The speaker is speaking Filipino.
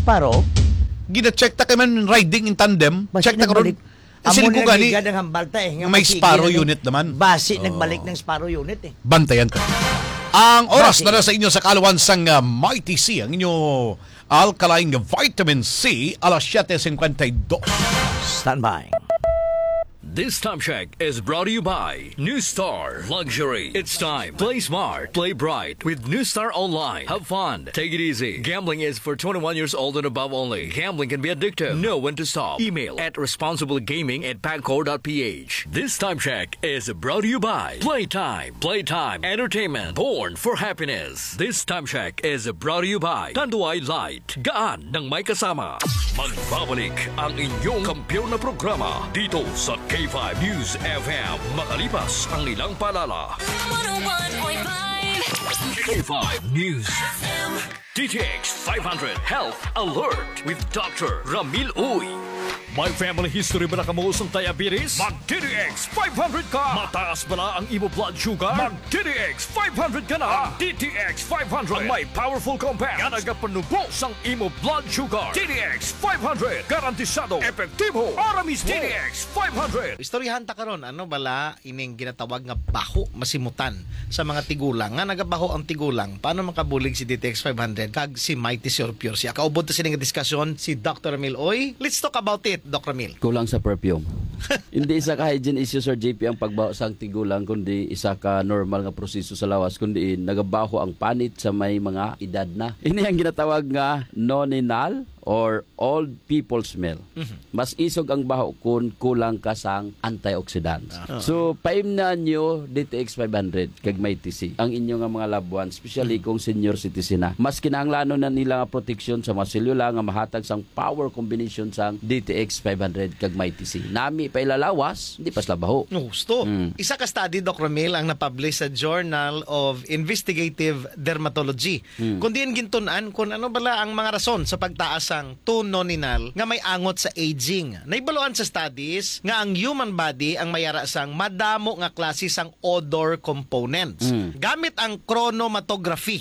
Sparrow. Gina-check ta kay man riding in tandem. Check ta karon. Amo Sino ko na gani? liga ng hambalta eh. May Sparrow unit naman. Basi nagbalik ng Sparrow unit eh. Bantayan ka. Ang oras Basi. na sa inyo sa kalawansang Mighty C, ang inyo alkaline vitamin C, alas 7:52. Stand by. This time check is brought to you by New Star Luxury. It's time. Play smart. Play bright with New Star Online. Have fun. Take it easy. Gambling is for 21 years old and above only. Gambling can be addictive. Know when to stop. Email at responsiblegaming@pagcor.ph. This time check is brought to you by Playtime. Playtime Entertainment. Born for happiness. This time check is brought to you by Tanduay Light. Gaan ng may kasama. Magbabalik ang inyong kampiyon na programa dito sa K5 News FM. Makalipas ang ilang paalala. 101.5 K5 News FM. DTX 500 Health Alert with Dr. Ramil Uy. May family history ba na kamuusong diabetes? Mag-DTX 500 ka! Mataas ba na ang imo blood sugar? Mag-DTX 500 ka na! DTX 500 ang may powerful compounds nga nagapanubos ang imo blood sugar. DTX 500 garantisado, epektibo, aramis DTX 500. Istoryahan ta karon ano bala ining ginatawag nga baho masimutan sa mga tigulang nga nagabaho ang tigulang paano makabulig si DTX 500 kag si Mighty Sir Pure siya kaubod ta sining diskusyon si Dr. Ramil Oy. Let's talk about it, Dr. Ramil. Kulang sa perfume. Hindi isa ka hygiene issue, Sir JP, ang pagbaho sa tigulang, kundi isa ka normal nga proseso sa lawas, kundi nagabaho ang panit sa may mga edad na. Ini ang ginatawag nga noninal or old people smell. Mas isog ang baho kung kulang ka sang antioxidants. So, paimnaan nyo DTX 500 kag may TC. Ang inyong nga mga loved ones, especially kung senior citizen na. Mas kinahanglanon na nila nga protection sa mga selula nga mahatag sang power combination sang DTX 500 kag may TC. Nami pa ilalawas, hindi pas labaho. Gusto. Isa ka study, Dr. Ramil, ang napublish sa Journal of Investigative Dermatology. Kung diin gintunan kung ano bala ang mga rason sa pagtaas ang 2 noninal nga may angot sa aging. Naibaloan sa studies nga ang human body ang mayara sang madamo nga klase sang odor components. Gamit ang chromatography